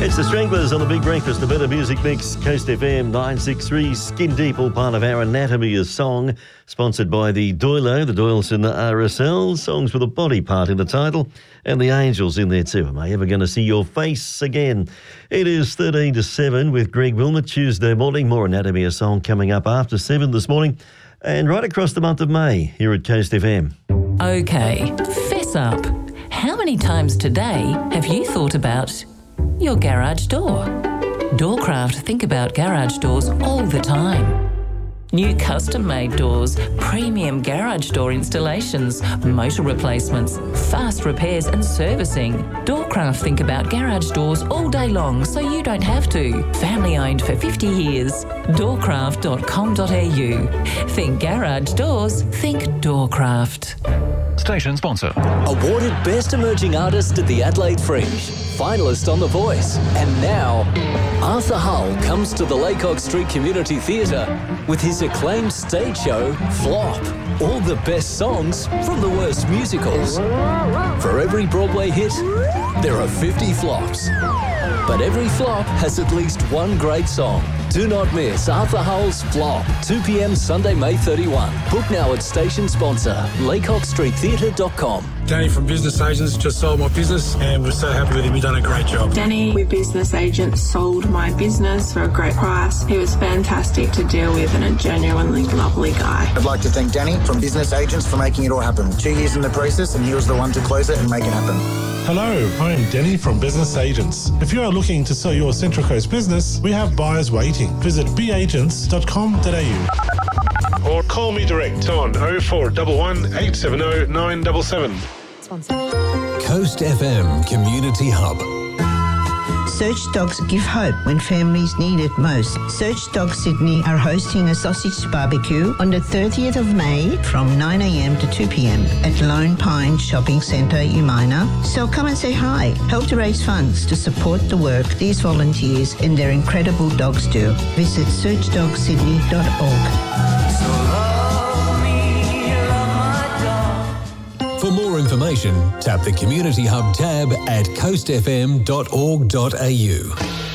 It's the Stranglers on the Big Breakfast, the Better Music Mix, Coast FM 963, Skin Deep, all part of our Anatomy of Song, sponsored by the Doilo, the Doyleson RSL, songs with a body part in the title, and the Angels in there too. Am I ever going to see your face again? It is 13 to 7 with Greg Wilmot, Tuesday morning. More Anatomy of Song coming up after 7 this morning, and right across the month of May here at Coast FM. Okay, fess up. How many times today have you thought about your garage door? Doorcraft think about garage doors all the time. New custom-made doors, premium garage door installations, motor replacements, fast repairs and servicing. Doorcraft think about garage doors all day long so you don't have to. Family owned for 50 years. Doorcraft.com.au. Think garage doors, think Doorcraft. Station sponsor. Awarded Best Emerging Artist at the Adelaide Fringe. Finalist on The Voice. And now, Arthur Hull comes to the Laycock Street Community Theatre with his acclaimed stage show, Flop. All the best songs from the worst musicals. For every Broadway hit, there are 50 flops. But every flop has at least one great song. Do not miss Arthur Hull's Flop, 2 p.m. Sunday, May 31. Book now at station sponsor, laycockstreettheatre.com. Danny from Business Agents just sold my business and we're so happy with him. He's done a great job. Danny with Business Agents sold my business for a great price. He was fantastic to deal with and a genuinely lovely guy. I'd like to thank Danny from Business Agents for making it all happen. 2 years in the process and he was the one to close it and make it happen. Hello, I'm Denny from Business Agents. If you are looking to sell your Central Coast business, we have buyers waiting. Visit beagents.com.au or call me direct on 0411 870 977. Coast FM Community Hub. Search Dogs give hope when families need it most. Search Dogs Sydney are hosting a sausage barbecue on the 30th of May from 9 a.m. to 2 p.m. at Lone Pine Shopping Centre, Umina. So come and say hi. Help to raise funds to support the work these volunteers and their incredible dogs do. Visit searchdogsydney.org. For more information, tap the Community Hub tab at coastfm.org.au.